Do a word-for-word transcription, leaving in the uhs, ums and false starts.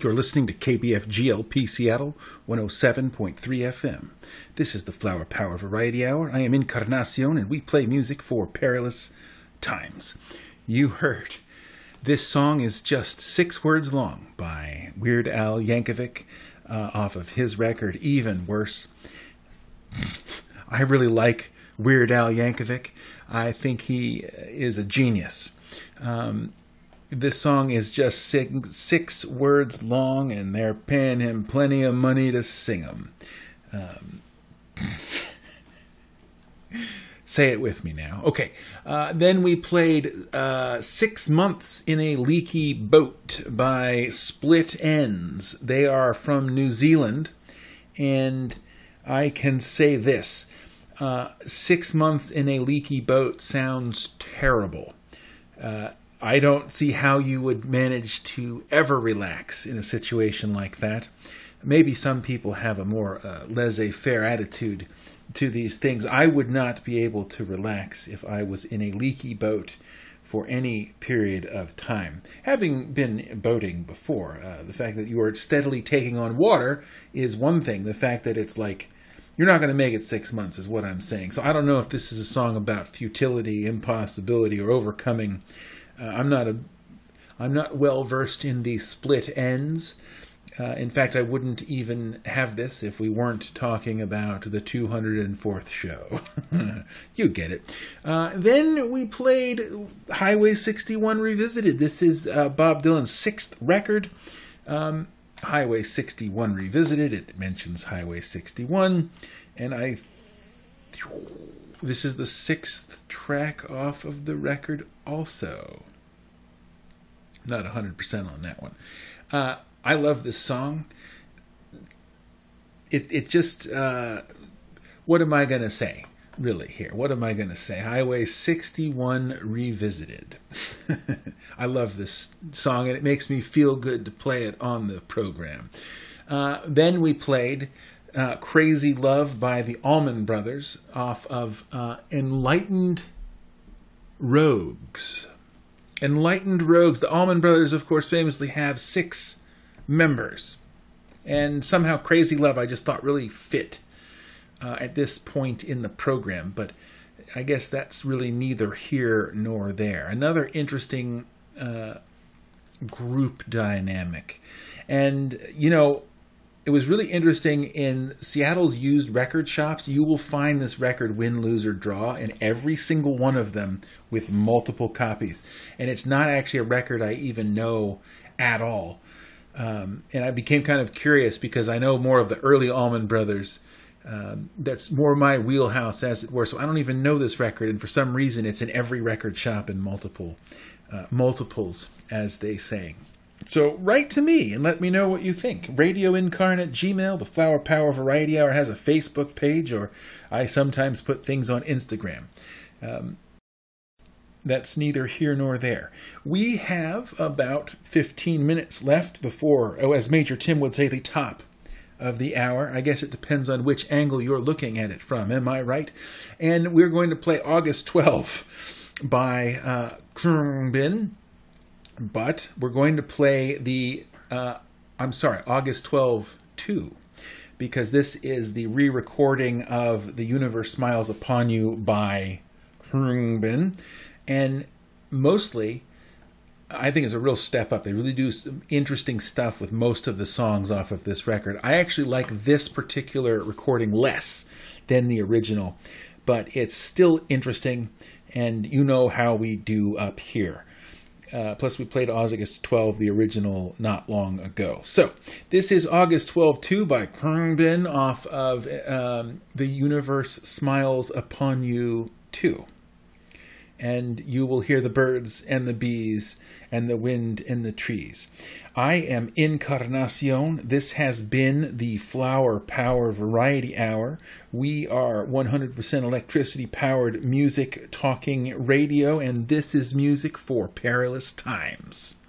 You're listening to K B F G L P Seattle, one oh seven point three F M. This is the Flower Power Variety Hour. I am Encarnacion, and we play music for perilous times. You heard This Song Is Just Six Words Long by Weird Al Yankovic uh, off of his record, Even Worse. I really like Weird Al Yankovic. I think he is a genius. Um... This song is just six, six words long, and they're paying him plenty of money to sing them. Um, say it with me now. Okay. Uh, then we played uh, Six Months in a Leaky Boat by Split Ends. They are from New Zealand, and I can say this. Uh, Six Months in a Leaky Boat sounds terrible. Uh, I don't see how you would manage to ever relax in a situation like that. Maybe some people have a more uh, laissez-faire attitude to these things. I would not be able to relax if I was in a leaky boat for any period of time. Having been boating before, uh, the fact that you are steadily taking on water is one thing. The fact that it's like, you're not going to make it six months is what I'm saying. So I don't know if this is a song about futility, impossibility, or overcoming. Uh, I'm not a, I'm not well versed in the split ends. Uh, in fact, I wouldn't even have this if we weren't talking about the two hundred fourth show. You get it. Uh, then we played Highway sixty-one Revisited. This is uh, Bob Dylan's sixth record. Um, Highway sixty-one Revisited. It mentions Highway sixty-one, and I. This is the sixth track off of the record also. Not one hundred percent on that one. Uh, I love this song. It it just... Uh, what am I going to say, really, here? What am I going to say? Highway sixty-one Revisited. I love this song, and it makes me feel good to play it on the program. Uh, then we played... Uh, Crazy Love by the Allman Brothers off of uh, Enlightened Rogues. Enlightened Rogues. The Allman Brothers, of course, famously have six members. And somehow Crazy Love I just thought really fit uh, at this point in the program. But I guess that's really neither here nor there. Another interesting uh, group dynamic. And, you know... It was really interesting in Seattle's used record shops. You will find this record, Win, Lose, or Draw, in every single one of them with multiple copies. And it's not actually a record I even know at all. Um, and I became kind of curious because I know more of the early Allman Brothers. Um, that's more my wheelhouse, as it were. So I don't even know this record. And for some reason, it's in every record shop in multiple uh, multiples, as they say. So write to me and let me know what you think. Radio Incarnate, Gmail, the Flower Power Variety Hour has a Facebook page, or I sometimes put things on Instagram. Um, that's neither here nor there. We have about fifteen minutes left before, oh, as Major Tim would say, the top of the hour. I guess it depends on which angle you're looking at it from. Am I right? And we're going to play August twelfth by uh, Khruangbin. But we're going to play the, uh, I'm sorry, August twelfth two, because this is the re-recording of The Universe Smiles Upon You by Khruangbin. And mostly, I think it's a real step up. They really do some interesting stuff with most of the songs off of this record. I actually like this particular recording less than the original, but it's still interesting, and you know how we do up here. Uh, plus, we played August twelfth, the original, not long ago. So, this is August twelfth two by Khruangbin off of um, The Universe Smiles Upon You two. And you will hear the birds and the bees and the wind in the trees. I am Encarnacion. This has been the Flower Power Variety Hour. We are one hundred percent electricity-powered music talking radio, and this is music for perilous times.